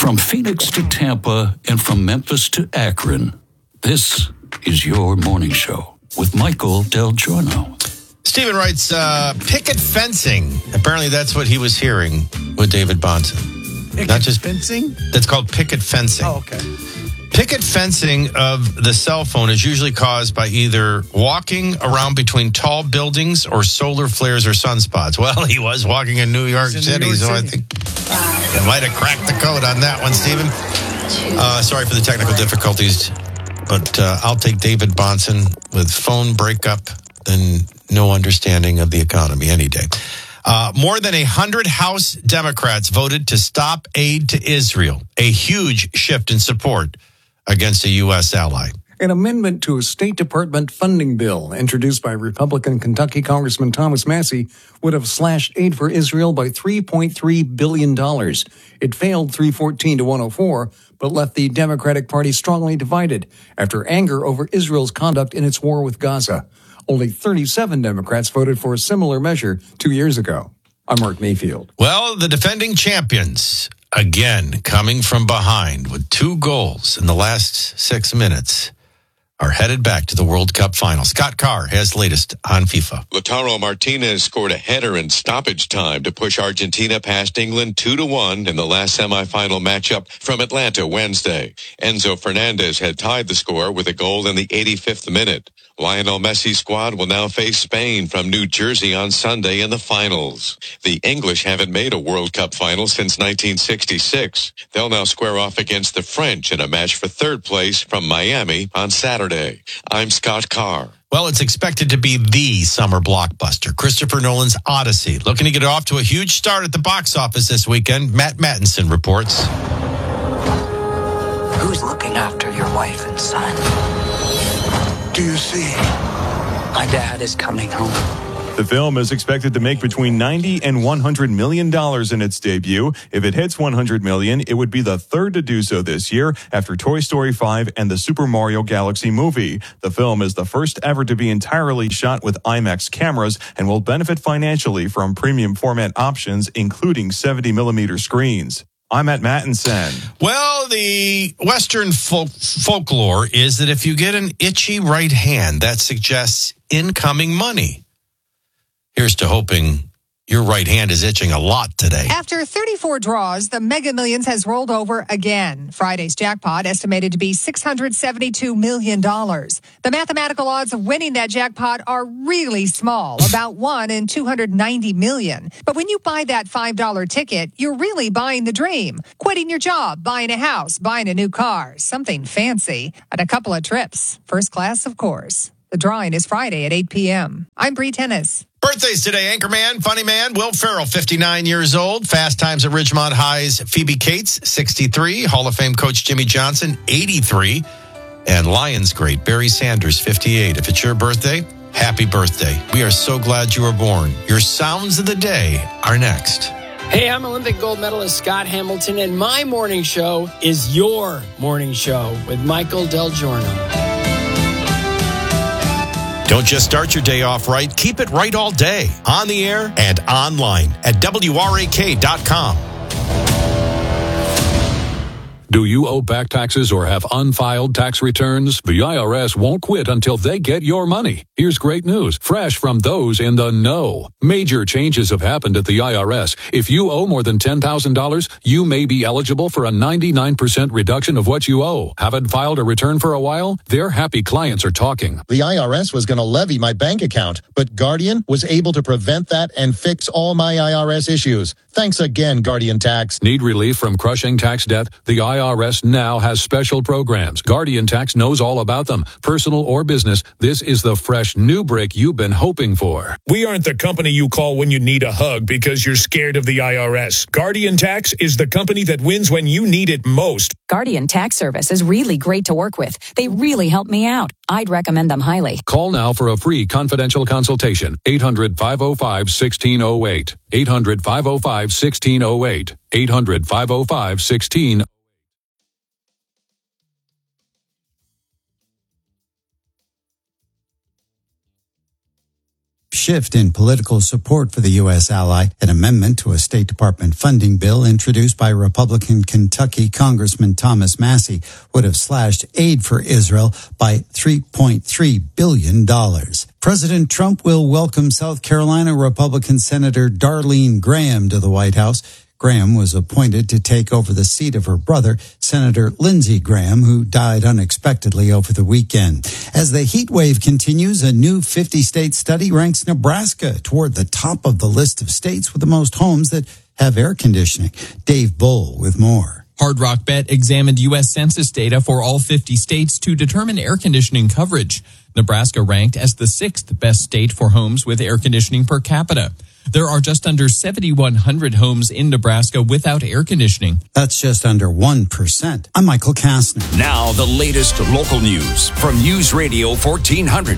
From Phoenix to Tampa and from Memphis to Akron, this is your morning show with Michael Del Giorno. Stephen writes, picket fencing. Apparently that's what he was hearing with David Bonson. Not just fencing? That's called picket fencing. Oh, okay. Picket fencing of the cell phone is usually caused by either walking around between tall buildings or solar flares or sunspots. Well, he was walking in New York City, so I think you might have cracked the code on that one, Stephen. Sorry for the technical difficulties, but I'll take David Bonson with phone breakup and no understanding of the economy any day. More than 100 House Democrats voted to stop aid to Israel, a huge shift in support against a U.S. ally. An amendment to a State Department funding bill introduced by Republican Kentucky Congressman Thomas Massie would have slashed aid for Israel by $3.3 billion. It failed 314 to 104, but left the Democratic Party strongly divided after anger over Israel's conduct in its war with Gaza. Only 37 Democrats voted for a similar measure 2 years ago. I'm Mark Mayfield. Well, the defending champions, again, coming from behind with 2 goals in the last 6 minutes, are headed back to the World Cup final. Scott Carr has latest on FIFA. Lautaro Martinez scored a header in stoppage time to push Argentina past England 2-1 in the last semifinal matchup from Atlanta Wednesday. Enzo Fernandez had tied the score with a goal in the 85th minute. Lionel Messi's squad will now face Spain from New Jersey on Sunday in the finals. The English haven't made a World Cup final since 1966. They'll now square off against the French in a match for third place from Miami on Saturday. I'm Scott Carr. Well, it's expected to be the summer blockbuster, Christopher Nolan's Odyssey. Looking to get off to a huge start at the box office this weekend. Matt Mattinson reports. Who's looking after your wife and son? Do you see? My dad is coming home. The film is expected to make between $90 and $100 million in its debut. If it hits $100 million, it would be the third to do so this year after Toy Story 5 and the Super Mario Galaxy movie. The film is the first ever to be entirely shot with IMAX cameras and will benefit financially from premium format options, including 70mm screens. I'm Matt Mattinson. Well, the Western folklore is that if you get an itchy right hand, that suggests incoming money. Here's to hoping your right hand is itching a lot today. After 34 draws, the Mega Millions has rolled over again. Friday's jackpot estimated to be $672 million. The mathematical odds of winning that jackpot are really small, about 1 in 290 million. But when you buy that $5 ticket, you're really buying the dream. Quitting your job, buying a house, buying a new car, something fancy, and a couple of trips. First class, of course. The drawing is Friday at 8 p.m. I'm Bree Tennis. Birthdays today, Anchorman, Funny Man, Will Ferrell, 59 years old. Fast Times at Ridgemont High's Phoebe Cates, 63. Hall of Fame coach Jimmy Johnson, 83. And Lions great Barry Sanders, 58. If it's your birthday, happy birthday. We are so glad you were born. Your sounds of the day are next. Hey, I'm Olympic gold medalist Scott Hamilton, and my morning show is your morning show with Michael Del Giorno. Don't just start your day off right. Keep it right all day. On the air and online at WRAK.com. Do you owe back taxes or have unfiled tax returns? The IRS won't quit until they get your money. Here's great news, fresh from those in the know. Major changes have happened at the IRS. If you owe more than $10,000, you may be eligible for a 99% reduction of what you owe. Haven't filed a return for a while? Their happy clients are talking. The IRS was going to levy my bank account, but Guardian was able to prevent that and fix all my IRS issues. Thanks again, Guardian Tax. Need relief from crushing tax debt? The IRS now has special programs. Guardian Tax knows all about them. Personal or business, this is the fresh new break you've been hoping for. We aren't the company you call when you need a hug because you're scared of the IRS. Guardian Tax is the company that wins when you need it most. Guardian Tax Service is really great to work with. They really helped me out. I'd recommend them highly. Call now for a free confidential consultation. 800-505-1608. 800-505-1608. 800-505-1608. shift in political support for the U.S. ally. An amendment to a State Department funding bill introduced by Republican Kentucky Congressman Thomas Massey would have slashed aid for Israel by $3.3 billion. President Trump will welcome South Carolina Republican Senator Darlene Graham to the White House. Graham was appointed to take over the seat of her brother, Senator Lindsey Graham, who died unexpectedly over the weekend. As the heat wave continues, a new 50-state study ranks Nebraska toward the top of the list of states with the most homes that have air conditioning. Dave Bull with more. Hard Rock Bet examined U.S. Census data for all 50 states to determine air conditioning coverage. Nebraska ranked as the 6th best state for homes with air conditioning per capita. There are just under 7,100 homes in Nebraska without air conditioning. That's just under 1%. I'm Michael Kastner. Now, the latest local news from News Radio 1400.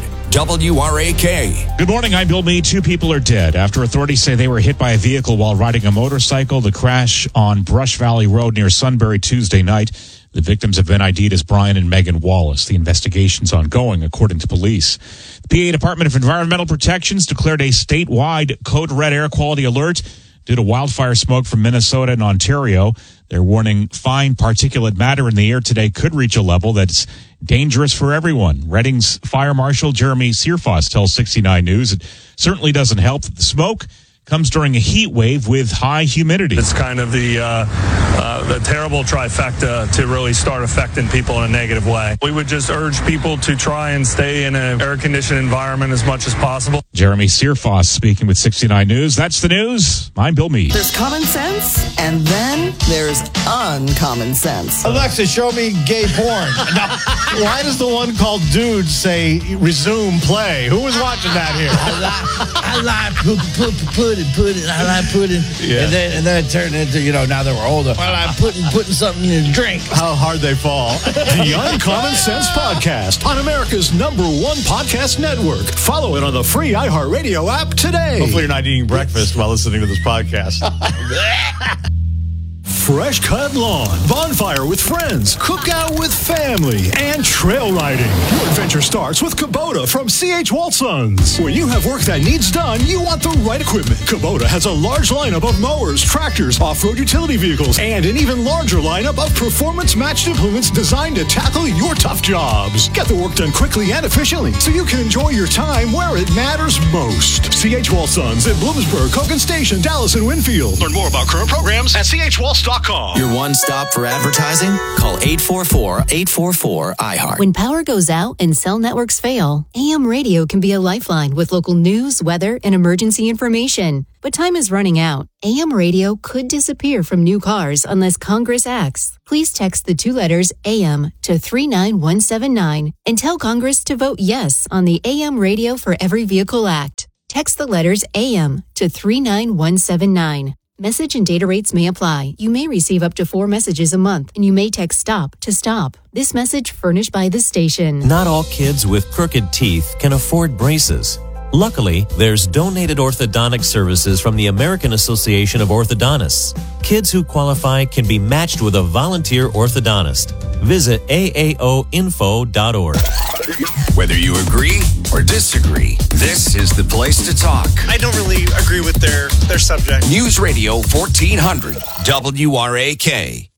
WRAK. Good morning, I'm Bill Meade. 2 people are dead after authorities say they were hit by a vehicle while riding a motorcycle. The crash on Brush Valley Road near Sunbury Tuesday night. The victims have been ID'd as Brian and Megan Wallace. The investigation's ongoing, according to police. The PA Department of Environmental Protection's declared a statewide code red air quality alert due to wildfire smoke from Minnesota and Ontario. They're warning fine particulate matter in the air today could reach a level that's dangerous for everyone. Reading's Fire Marshal Jeremy Searfoss tells 69 News it certainly doesn't help that the smoke comes during a heat wave with high humidity. It's kind of the terrible trifecta to really start affecting people in a negative way. We would just urge people to try and stay in an air-conditioned environment as much as possible. Jeremy Searfoss speaking with 69 News. That's the news. I'm Bill Meade. There's common sense, and then there's uncommon sense. Alexa, show me gay porn. Now, why does the one called Dudes say resume play? Who was watching that here? I like pudding. I like pudding. Yeah. And then it turned into, now that we're older, I like putting something in a drink. How hard they fall. The Uncommon Sense Podcast on America's #1 podcast network. Follow it on the free iHeartRadio app today. Hopefully you're not eating breakfast while listening to this podcast. Fresh cut lawn, bonfire with friends, cookout with family, and trail riding. Your adventure starts with Kubota from C.H. Waltons. When you have work that needs done, you want the right equipment. Kubota has a large lineup of mowers, tractors, off-road utility vehicles, and an even larger lineup of performance-matched implements designed to tackle your tough jobs. Get the work done quickly and efficiently so you can enjoy your time where it matters most. C.H. Waltons in Bloomsburg, Cogan Station, Dallas, and Winfield. Learn more about current programs at chwaltz.com. Your one stop for advertising? Call 844-844-iHeart. When power goes out and cell networks fail, AM radio can be a lifeline with local news, weather, and emergency information. But time is running out. AM radio could disappear from new cars unless Congress acts. Please text the 2 letters AM to 39179 and tell Congress to vote yes on the AM Radio for Every Vehicle Act. Text the letters AM to 39179. Message and data rates may apply. You may receive up to 4 messages a month, and you may text STOP to stop. This message furnished by the station. Not all kids with crooked teeth can afford braces. Luckily, there's donated orthodontic services from the American Association of Orthodontists. Kids who qualify can be matched with a volunteer orthodontist. Visit aaoinfo.org. Whether you agree or disagree, this is the place to talk. I don't really agree with their subject. News Radio 1400, WRAK.